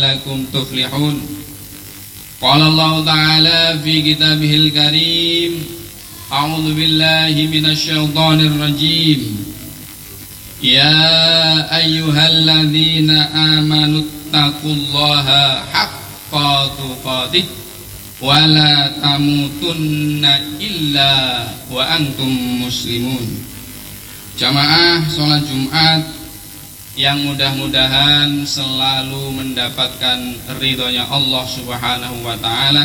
لعلكم تفلحون. قال الله تعالى في كتابه الكريم: أعوذ بالله من الشيطان الرجيم. يا أيها الذين آمنوا اتقوا الله حق تقاته ولا تموتن إلا وأنتم مسلمون. Jamaah sholat Jumat yang mudah-mudahan selalu mendapatkan ridhonya Allah Subhanahu wa ta'ala,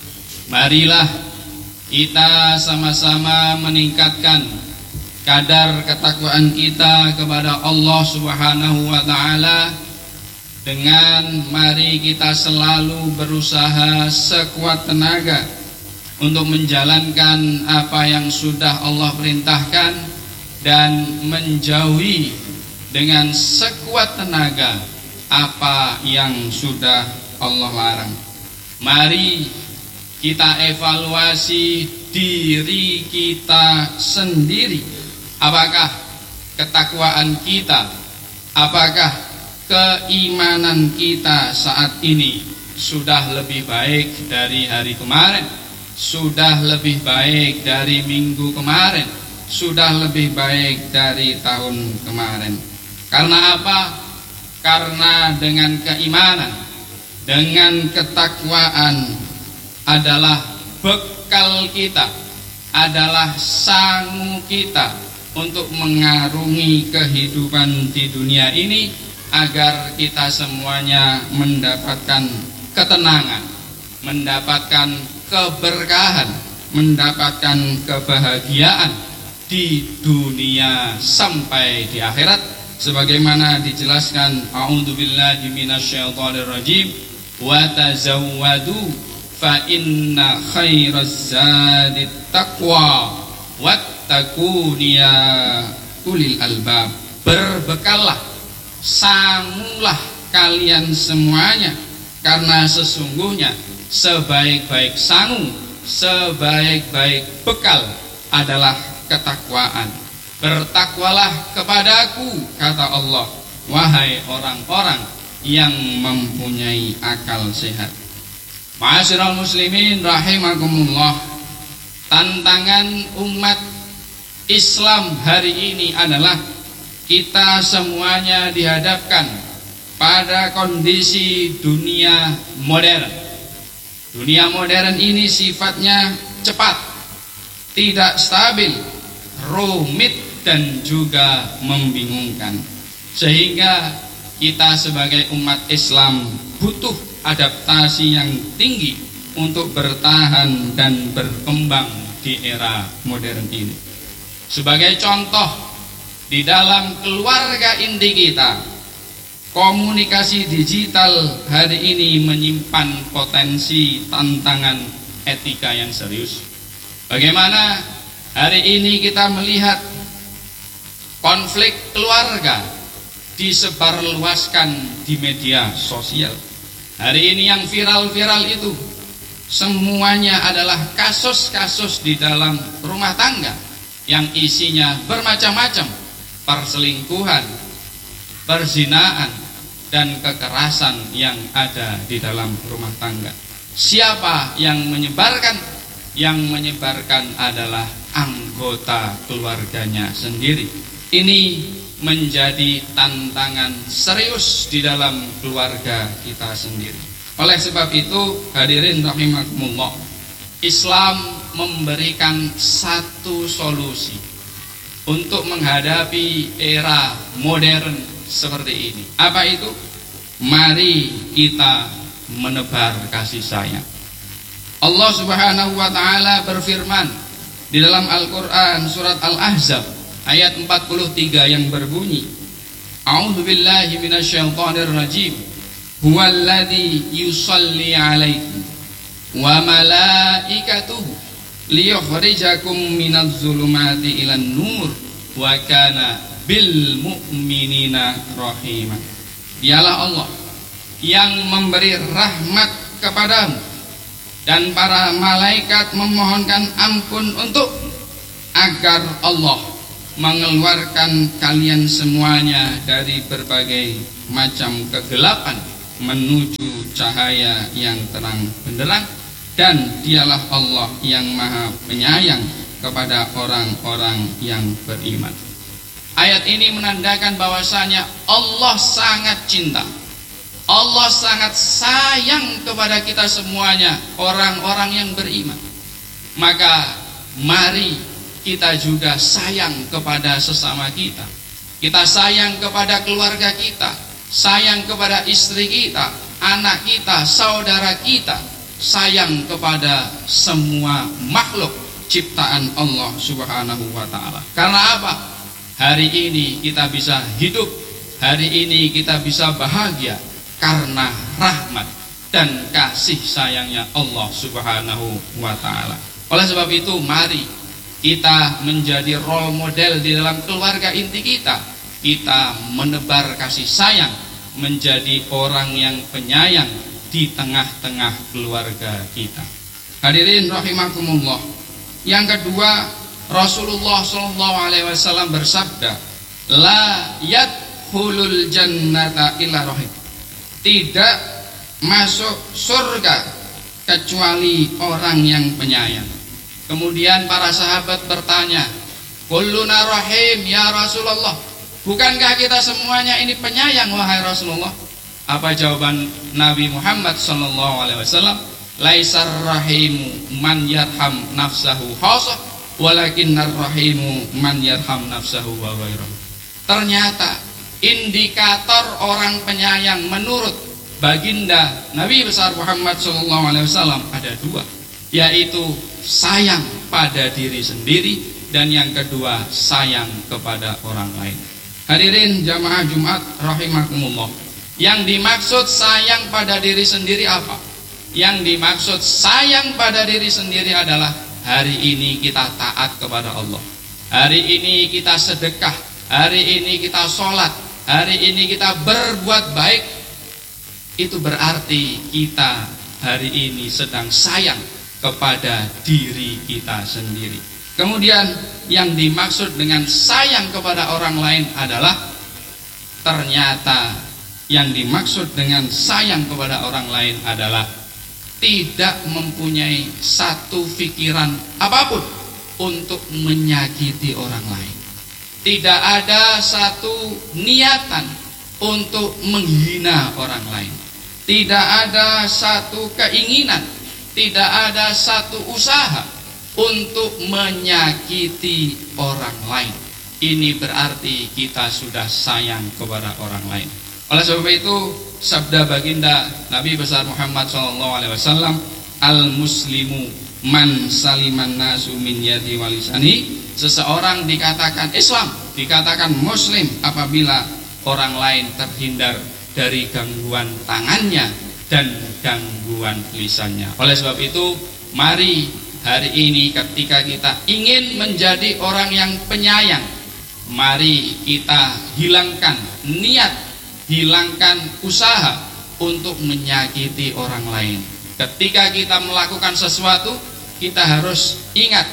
marilah kita sama-sama meningkatkan kadar ketakwaan kita kepada Allah Subhanahu wa ta'ala dengan mari kita selalu berusaha sekuat tenaga untuk menjalankan apa yang sudah Allah perintahkan dan menjauhi dengan sekuat tenaga apa yang sudah Allah larang. Mari kita evaluasi diri kita sendiri. Apakah ketakwaan kita, apakah keimanan kita saat ini sudah lebih baik dari hari kemarin, sudah lebih baik dari minggu kemarin, sudah lebih baik dari tahun kemarin. Karena apa? Karena dengan keimanan, dengan ketakwaan adalah bekal kita, adalah sangu kita untuk mengarungi kehidupan di dunia ini, agar kita semuanya mendapatkan ketenangan, mendapatkan keberkahan, mendapatkan kebahagiaan di dunia sampai di akhirat, sebagaimana dijelaskan a'udzubillahi minasyaitonirrajim, wa tazawwadu fa inna khairaz zadit taqwa wattaquni ya ulil albab. Berbekallah, sangulah kalian semuanya, karena sesungguhnya sebaik-baik sangu, sebaik-baik bekal adalah ketakwaan. Bertakwalah kepadaku, kata Allah, wahai orang-orang yang mempunyai akal sehat. Ma'asyiral muslimin rahimakumullah, tantangan umat Islam hari ini adalah kita semuanya dihadapkan pada kondisi dunia modern. Dunia modern ini sifatnya cepat, tidak stabil, rumit dan juga membingungkan, sehingga kita sebagai umat Islam butuh adaptasi yang tinggi untuk bertahan dan berkembang di era modern ini. Sebagai contoh, di dalam keluarga inti kita, komunikasi digital hari ini menyimpan potensi tantangan etika yang serius. Bagaimana hari ini kita melihat konflik keluarga disebarluaskan di media sosial. Hari ini yang viral-viral itu semuanya adalah kasus-kasus di dalam rumah tangga yang isinya bermacam-macam: perselingkuhan, perzinaan, dan kekerasan yang ada di dalam rumah tangga. Siapa yang menyebarkan? Yang menyebarkan adalah anggota keluarganya sendiri. Ini menjadi tantangan serius di dalam keluarga kita sendiri. Oleh sebab itu, hadirin rahimakumullah, Islam memberikan satu solusi untuk menghadapi era modern seperti ini. Apa itu? Mari kita menebar kasih sayang. Allah Subhanahu wa ta'ala berfirman di dalam Al-Quran surat Al-Ahzab ayat 43 yang berbunyi, A'udzubillahi minasyaitonirrajim, huwallazi yusalli alaikum wa malaikatuhu liyukhrijakum minadz zulumati ilan nur wa kana bil mu'minina rahimah. Dialah Allah yang memberi rahmat kepadamu dan para malaikat memohonkan ampun untuk, agar Allah mengeluarkan kalian semuanya dari berbagai macam kegelapan menuju cahaya yang terang benderang, dan dialah Allah yang maha penyayang kepada orang-orang yang beriman. Ayat ini menandakan bahwasanya Allah sangat cinta, Allah sangat sayang kepada kita semuanya, orang-orang yang beriman. Maka mari kita juga sayang kepada sesama kita. Kita sayang kepada keluarga kita, sayang kepada istri kita, anak kita, saudara kita, sayang kepada semua makhluk ciptaan Allah Subhanahu wa ta'ala. Karena apa? Hari ini kita bisa hidup, hari ini kita bisa bahagia karena rahmat dan kasih sayangnya Allah Subhanahu wa ta'ala. Oleh sebab itu, mari kita menjadi role model di dalam keluarga inti kita. Kita menebar kasih sayang, menjadi orang yang penyayang di tengah-tengah keluarga kita. Hadirin rahimakumullah. Yang kedua, Rasulullah SAW bersabda, la yadkhulul jannata illa rahim. Tidak masuk surga kecuali orang yang penyayang. Kemudian para sahabat bertanya, kulluna rahim ya Rasulullah, bukankah kita semuanya ini penyayang wahai Rasulullah? Apa jawaban Nabi Muhammad SAW? Laisar rahimu man yarham nafsahu khasah, walakinnar rahimu man yarham nafsahu wa ghairah. Ternyata indikator orang penyayang menurut baginda Nabi besar Muhammad SAW ada dua, yaitu sayang pada diri sendiri, dan yang kedua sayang kepada orang lain. Hadirin jamaah Jumat rahimakumullah. Yang dimaksud sayang pada diri sendiri apa? Yang dimaksud sayang pada diri sendiri adalah hari ini kita taat kepada Allah, hari ini kita sedekah, hari ini kita sholat, hari ini kita berbuat baik. Itu berarti kita hari ini sedang sayang kepada diri kita sendiri. Kemudian yang dimaksud dengan sayang kepada orang lain adalah, ternyata yang dimaksud dengan sayang kepada orang lain adalah tidak mempunyai satu pikiran apapun untuk menyakiti orang lain. Tidak ada satu niatan untuk menghina orang lain. Tidak ada satu keinginan, tidak ada satu usaha untuk menyakiti orang lain. Ini berarti kita sudah sayang kepada orang lain. Oleh sebab itu, sabda baginda Nabi besar Muhammad SAW, al-muslimu man saliman nasu min yadi walisani. Seseorang dikatakan Islam, dikatakan muslim apabila orang lain terhindar dari gangguan tangannya dan gangguan lisannya. Oleh sebab itu, mari hari ini ketika kita ingin menjadi orang yang penyayang, mari kita hilangkan niat, hilangkan usaha untuk menyakiti orang lain. Ketika kita melakukan sesuatu, kita harus ingat,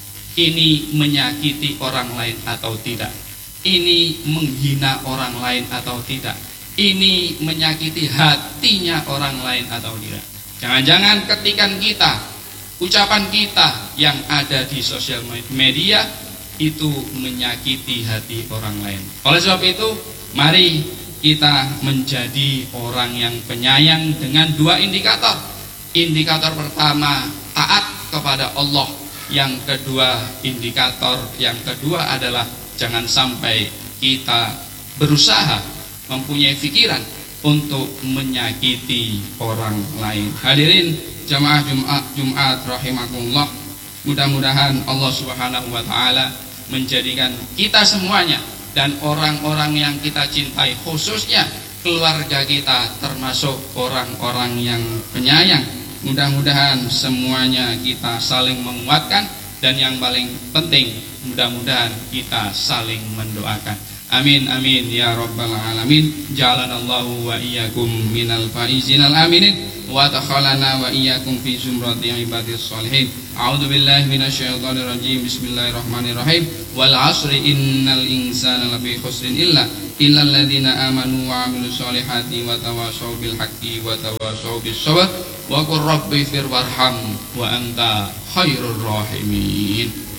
ini menyakiti orang lain atau tidak, ini menghina orang lain atau tidak, ini menyakiti hatinya orang lain atau tidak. Jangan-jangan ketika kita, ucapan kita yang ada di sosial media itu menyakiti hati orang lain. Oleh sebab itu, mari kita menjadi orang yang penyayang dengan dua indikator. Indikator pertama, taat kepada Allah. Yang kedua, indikator yang kedua adalah jangan sampai kita berusaha mempunyai pikiran untuk menyakiti orang lain. Hadirin jamaah Jumat rahimakumullah, mudah-mudahan Allah Subhanahu wa taala menjadikan kita semuanya dan orang-orang yang kita cintai, khususnya keluarga kita, termasuk orang-orang yang penyayang. Mudah-mudahan semuanya kita saling menguatkan, dan yang paling penting, mudah-mudahan kita saling mendoakan. Amin amin ya rabbal alamin. Ja'alanallahu wa iyyakum minal faizinal aminin. wa takhalana wa iyyakum fi zumrati ibadis sholihin. A'udzu billahi minasyaitonir rajim. Bismillahirrahmanirrahim. Wal 'asri innal insana lafi khusrin illa alladziina amanu wa 'amilus sholihati wa tawashaw bil haqqi wa tawashaw bis sabr wa qur rabbi fir warham wa anta khairur rahimin.